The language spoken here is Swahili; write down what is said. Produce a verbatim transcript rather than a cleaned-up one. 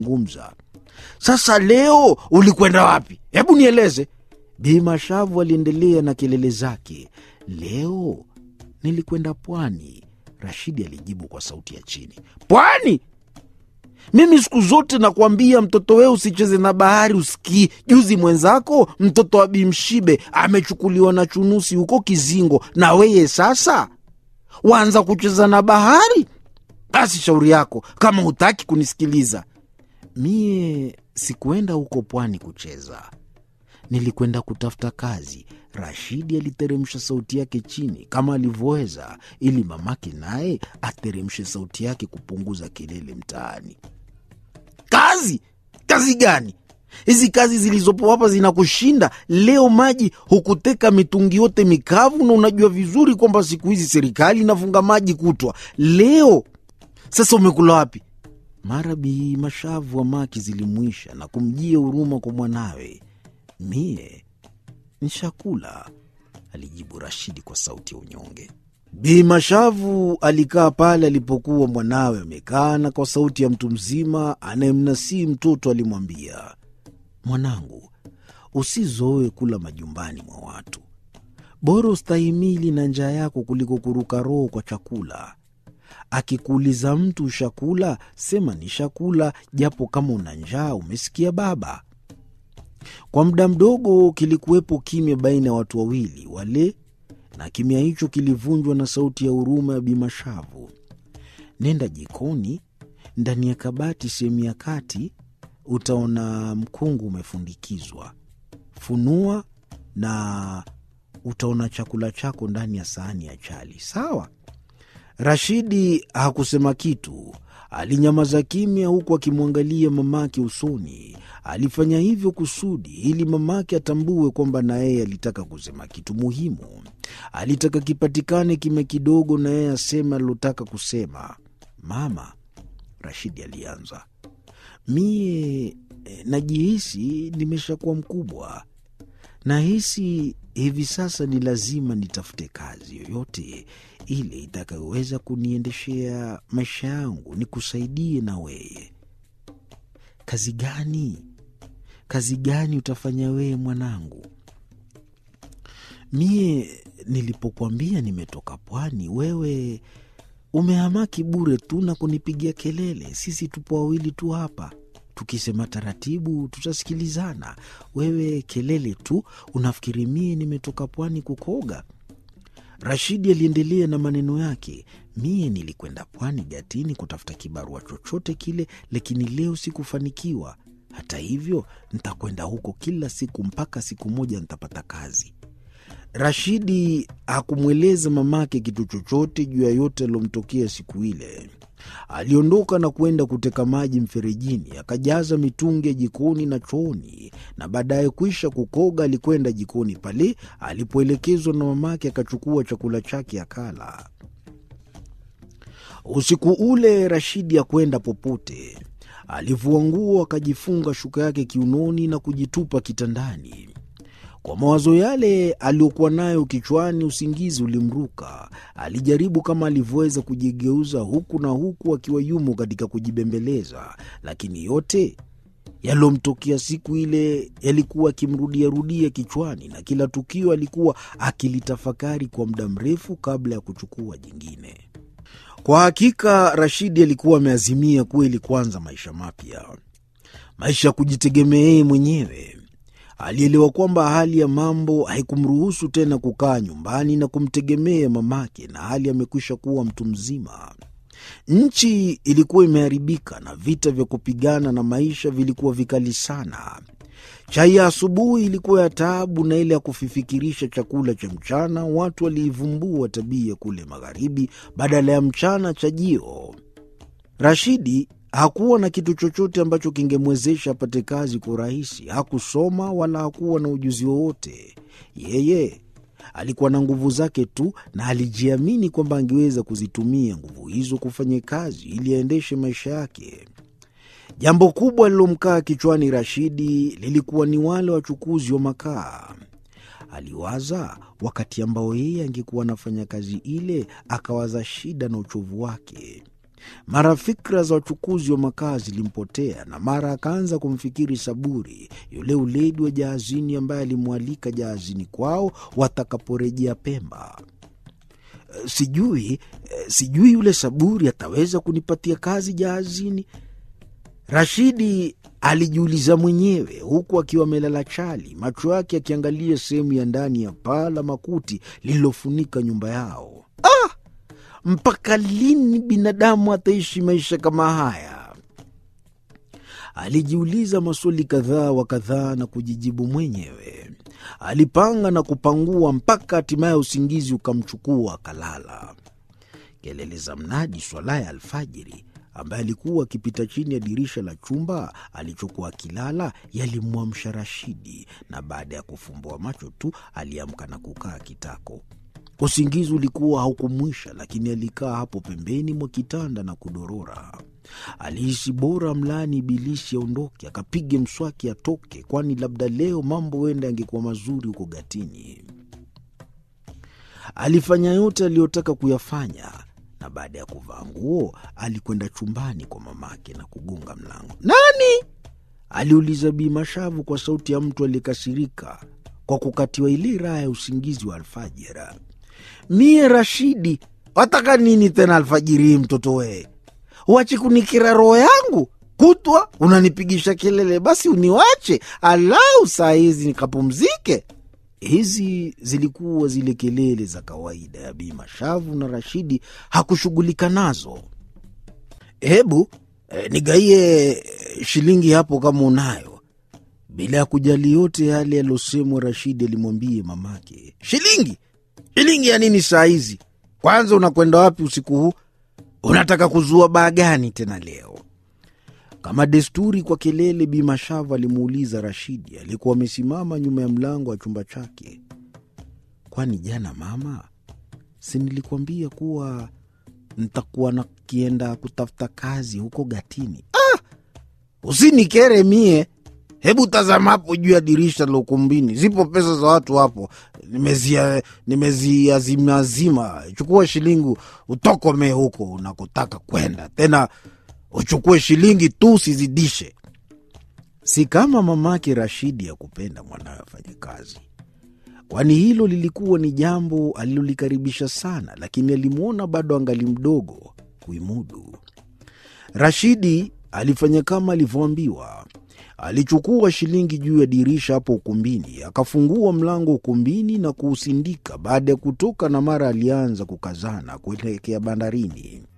ngumza. Sasa leo ulikwenda wapi? Hebu nieleze. Bi Mashavu aliendelea na kelele zake. Leo nilikwenda pwani, Rashidi alijibu kwa sauti ya chini. Pwani? Mimi siku zote nakwambia mtoto wewe usicheze na bahari usikii. Juzi mwenzako mtoto wa Bimshibe amechukuliwa na chunusi huko Kizingo, na weye sasa waanza kucheza na bahari? Basi shauri yako kama hutaki kunisikiliza. Mie sikuenda huko pwani kucheza, nilikwenda kutafuta kazi. Rashidi aliteremsha sauti yake chini kama alivyoweza, ili mamake naye ateremshe sauti yake kupunguza kelele mtaani. Kazi? Kazi gani? Hizi kazi zilizopo hapa zinakushinda. Leo maji hukuteka mitungi yote mikavu, na unajua vizuri kwamba siku hizi serikali inafunga maji kutwa. Leo sasa umekula wapi? Mara Bi Mashavu wa maki zilimwisha na kumjia huruma kwa mwanawe. Mie nishakula, alijibu Rashidi kwa sauti ya unyonge. Bi Mashavu alikaa pale alipokuwa mwanawe amekaa, na kwa sauti ya mtu mzima anayemnasii mtoto alimwambia, mwanangu, usizoe kula majumbani mwa watu. Bora ustahimili na njaa yako kuliko kuruka roho kwa chakula. Akikuuliza mtu ushakula, sema ni shakula, japo kama una njaa. Umesikia baba? Kwa muda mdogo kilikuwepo kimya baina ya watu wawili wale, na kimya hicho kilivunjwa na sauti ya huruma ya Bi Mashavu. Nenda jikoni, ndani ya kabati sehemu ya kati utaona mkungu umefundikizwa. Funua na utaona chakula chako ndani ya sahani ya chali. Sawa? Rashidi hakusema kitu. Alinyamaza kimya huku akimwangalia mamake usoni. Alifanya hivyo kusudi ili mamake atambue kwamba na yeye alitaka kusema kitu muhimu. Alitaka kipatikane kimya kidogo na yeye aseme alilotaka kusema. Mama, Rashidi alianza, mie najihisi nimeshakuwa mkubwa. Nahisi hivi sasa ni lazima nitafute kazi yoyote ile itakayoweza kuniendeshea maisha yangu, nikusaidie na weye. Kazi gani? Kazi gani utafanya weye mwanangu? Mie nilipokuambia nimetoka pwani, wewe umehamaki bure tu na kunipigia kelele. Sisi tupo wawili tu hapa, tukisema taratibu tutasikilizana. Wewe kelele tu, unafikiri mie nimetoka pwani kukoga? Rashidi aliendelea na maneno yake. Mie nilikwenda pwani Gatini kutafuta kibarua chochote kile, lakini leo sikufanikiwa. Hata hivyo nitakwenda huko kila siku mpaka siku moja nitapata kazi. Rashidi hakumweleza mamake kitu chochote juu ya yote aliyomtokea siku ile. Aliondoka na kwenda kuteka maji mferejini, akajaza mitungi ya jikoni na chooni, na baadaye kuisha kukoga alikwenda jikoni pale alipoelekezwa na mamake, akachukua chakula chake akala. Usiku ule Rashidi hakwenda popote. Alivua nguo, akajifunga shuka yake kiunoni na kujitupa kitandani. Kwa mawazo yale aliyokuwa nayo kichwani, usingizi ulimruka. Alijaribu kama alivyoweza kujigeuza huku na huku akiwa yumo katika kujibembeleza, lakini yote yaliyomtokea siku ile yalikuwa akimrudia rudia kichwani, na kila tukio alikuwa akilitafakari kwa muda mrefu kabla ya kuchukua jingine. Kwa hakika Rashidi alikuwa ameazimia kweli kuanza maisha mapya, maisha ya kujitegemea yeye mwenyewe. Alielewa kwamba hali ya mambo haikumruhusu tena kukaa nyumbani na kumtegemea mamake, na hali amekwisha kuwa mtu mzima. Nchi ilikuwa imeharibika na vita vya kupigana na maisha vilikuwa vikali sana. Chai ya asubuhi ilikuwa ya taabu, na ile ya kufifikirisha chakula cha mchana watu waliivumbua tabia kule magharibi badala ya mchana chajio. Rashidi hakuwa na kitu chochote ambacho kingemwezesha apate kazi kwa urahisi. Hakusoma wala hakuwa na ujuzi wowote. Yeye alikuwa na nguvu zake tu, na alijiamini kwamba angeweza kuzitumia nguvu hizo kufanya kazi ili aendeshe maisha yake. Jambo kubwa lilomkaa kichwani Rashidi lilikuwa ni wale wachukuzi wa makaa. Aliwaza wakati ambao yeye angekuwa anafanya kazi ile, akawaza shida na uchovu wake. Mara fikra za wachukuzi wa makazi zilimpotea, na mara akaanza kumfikiri Saburi, yule uledi wa jahazini ambaye alimwalika jahazini kwao watakaporejea Pemba. Sijui, sijui yule Saburi ataweza kunipatia kazi jahazini, Rashidi alijiuliza mwenyewe, huku akiwa amelala chali, macho yake akiangalia sehemu ya ndani ya paa la makuti lililofunika nyumba yao. Ah! Mpaka lini binadamu ataishi maisha kama haya? Alijiuliza maswali kadhaa wa kadhaa na kujijibu mwenyewe. Alipanga na kupangua mpaka hatimaye usingizi ukamchukua akalala. Kelele za mnadi swala ya alfajiri ambaye alikuwa akipita chini ya dirisha la chumba alichokuwa akilala yalimwamsha Rashidi, na baada ya kufumbua macho tu aliamka na kukaa kitako. Usingizi ulikuwa haukumwisha, lakini alikaa hapo pembeni mwa kitanda na kudorora. Alihisi bora mlaani ibilisi aondoke, akapige mswaki atoke, kwani labda leo mambo huenda yangekuwa mazuri huko Gatini. Alifanya yote aliyotaka kuyafanya, na baada ya kuvaa nguo alikwenda chumbani kwa mamake na kugonga mlango. "Nani?" aliuliza Bi Mashavu kwa sauti ya mtu aliyekasirika kwa kukatiwa ile raha ya usingizi wa alfajiri. "Mie Rashidi." "Wataka nini tena alfajiri hii mtoto we? Uache kunikira roho yangu. Kutwa unanipigisha kelele, basi uniwache alau saa hizi nikapumzike." Hizi zilikuwa zile kelele za kawaida ya Bi Mashavu, na Rashidi hakushughulika nazo. "Hebu e, nigaie shilingi hapo kama unayo." Bila ya kujali yote yale yalosemwa, Rashidi alimwambia mamake, "Shilingi? Shilingi ya nini saa hizi? Kwanza unakwenda wapi usiku huu? Unataka kuzua baa gani tena leo?" Kama desturi kwa kelele, Bi Mashavu alimuuliza Rashidi alikuwa amesimama nyuma ya mlango wa chumba chake, "Kwani jana mama, si nilikwambia kuwa nitakuwa nakienda kutafuta kazi huko Gatini?" "Ah, usinikere mie. Hebu tazama hapo juu ya dirisha la ukumbini, zipo pesa za watu hapo, nimezia nimeziazimazima. Chukua shilingi utokome huko unakotaka kwenda, tena uchukue shilingi tu, usizidishe." Si kama mamake Rashidi ya kupenda mwanawe afanye kazi, kwani hilo lilikuwa ni jambo alilolikaribisha sana, lakini alimwona bado angali mdogo kuimudu. Rashidi alifanya kama alivyoambiwa. Alichukua shilingi juu ya dirisha hapo ukumbini, akafungua mlango ukumbini na kuusindika. Baada ya kutoka, na mara alianza kukazana kuelekea bandarini.